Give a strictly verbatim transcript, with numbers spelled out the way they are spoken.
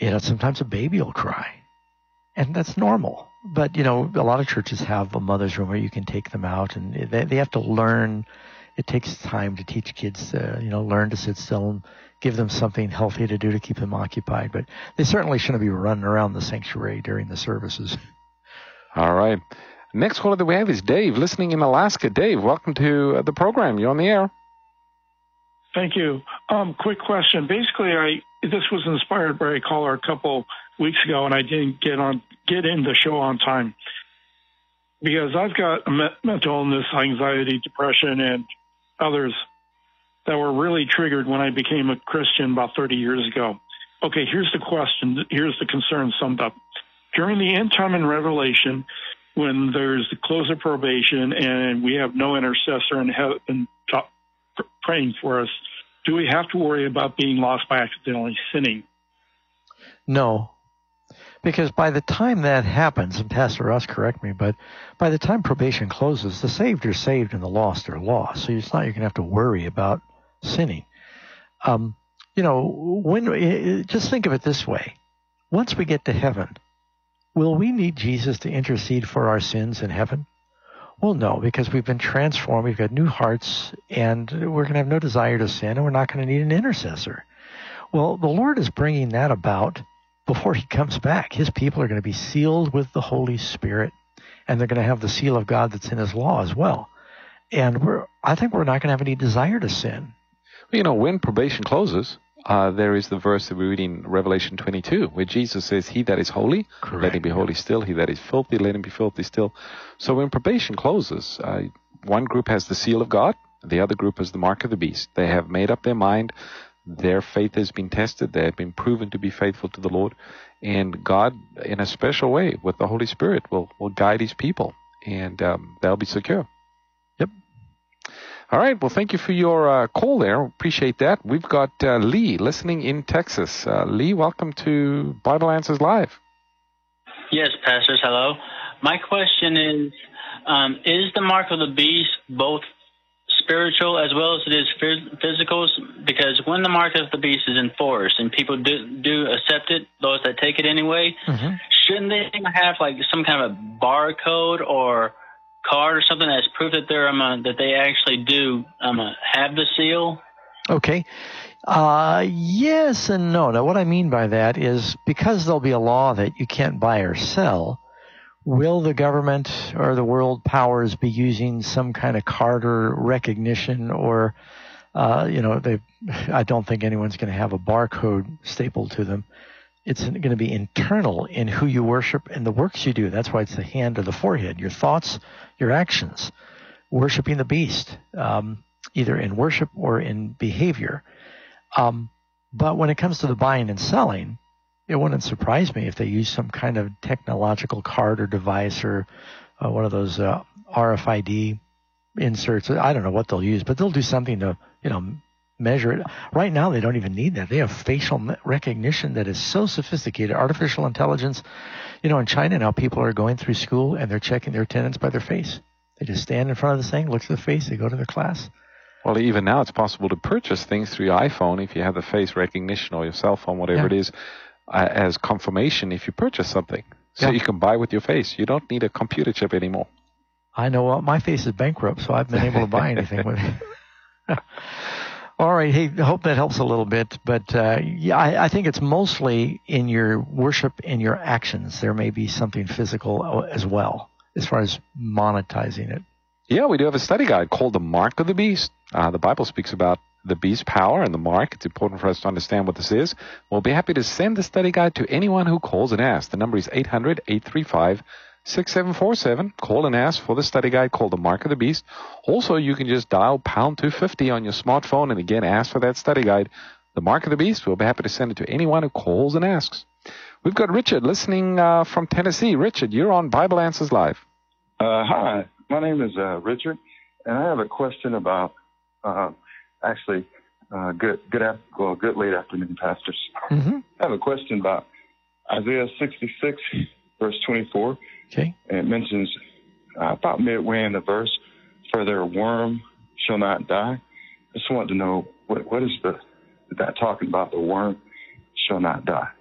You know, sometimes a baby will cry, and that's normal. But, you know, a lot of churches have a mother's room where you can take them out, and they, they have to learn. It takes time to teach kids, uh, you know, learn to sit still and give them something healthy to do to keep them occupied. But they certainly shouldn't be running around the sanctuary during the services. All right. Next caller that we have is Dave, listening in Alaska. Dave, welcome to uh, the program. You're on the air. Thank you. Um, quick question. Basically, I this was inspired by a caller a couple weeks ago, and I didn't get on get in the show on time because I've got a me- mental illness, anxiety, depression, and others that were really triggered when I became a Christian about thirty years ago. Okay, here's the question. Here's the concern summed up. During the end time in Revelation, when there's the close of probation and we have no intercessor in heaven ta- praying for us, do we have to worry about being lost by accidentally sinning? No, because by the time that happens, and Pastor Ross, correct me, but by the time probation closes, the saved are saved and the lost are lost. So it's not you're going to have to worry about sinning. Um, you know, when just think of it this way. Once we get to heaven, will we need Jesus to intercede for our sins in heaven? Well, no, because we've been transformed. We've got new hearts, and we're going to have no desire to sin, and we're not going to need an intercessor. Well, the Lord is bringing that about before he comes back. His people are going to be sealed with the Holy Spirit, and they're going to have the seal of God that's in his law as well. And we're, I think we're not going to have any desire to sin. Well, you know, when probation closes, Uh, there is the verse that we read in Revelation twenty-two, where Jesus says, he that is holy, Correct. let him be holy still. He that is filthy, let him be filthy still. So when probation closes, uh, one group has the seal of God, the other group has the mark of the beast. They have made up their mind. Their faith has been tested. They have been proven to be faithful to the Lord. And God, in a special way, with the Holy Spirit, will, will guide his people. And um, they'll be secure. Yep. All right. Well, thank you for your uh, call there. Appreciate that. We've got uh, Lee listening in Texas. Uh, Lee, welcome to Bible Answers Live. Yes, pastors, hello. My question is, um, is the mark of the beast both spiritual as well as it is physical? Because when the mark of the beast is enforced and people do, do accept it, those that take it anyway, mm-hmm. shouldn't they have like some kind of a barcode or card or something that's proof that they're um, uh, that they actually do um, uh, have the seal? Okay. Uh, yes and no. Now, what I mean by that is because there'll be a law that you can't buy or sell, will the government or the world powers be using some kind of card or recognition or, uh, you know, they? I don't think anyone's going to have a barcode stapled to them. It's going to be internal in who you worship and the works you do. That's why it's the hand or the forehead, your thoughts, your actions, worshiping the beast, um, either in worship or in behavior. Um, but when it comes to the buying and selling, it wouldn't surprise me if they use some kind of technological card or device or uh, one of those uh, R F I D inserts. I don't know what they'll use, but they'll do something to, you know, measure it. Right now, they don't even need that. They have facial recognition that is so sophisticated, artificial intelligence. You know, in China now, people are going through school and they're checking their attendance by their face. They just stand in front of the thing, look at the face, they go to their class. Well, even now, it's possible to purchase things through your iPhone if you have the face recognition or your cell phone, whatever yeah. it is, uh, as confirmation if you purchase something. So yeah. you can buy with your face. You don't need a computer chip anymore. I know. Well, my face is bankrupt, so I've been able to buy anything with it. All right. Hey, I hope that helps a little bit. But uh, yeah, I, I think it's mostly in your worship and your actions. There may be something physical as well as far as monetizing it. Yeah, we do have a study guide called The Mark of the Beast. Uh, the Bible speaks about the beast's power and the mark. It's important for us to understand what this is. We'll be happy to send the study guide to anyone who calls and asks. The number is eight hundred, eight three five, six seven four seven. Call and ask for the study guide called The Mark of the Beast. Also, you can just dial pound two fifty on your smartphone and again ask for that study guide, The Mark of the Beast. We'll be happy to send it to anyone who calls and asks. We've got Richard listening uh, from Tennessee. Richard, you're on Bible Answers Live. Uh, hi, my name is uh, Richard, and I have a question about uh, actually uh, good good after, well, good late afternoon, pastors. Mm-hmm. I have a question about Isaiah sixty-six, verse twenty-four. Okay. And it mentions uh, about midway in the verse, "For their worm shall not die." I just wanted to know what what is the is that talking about? The worm shall not die.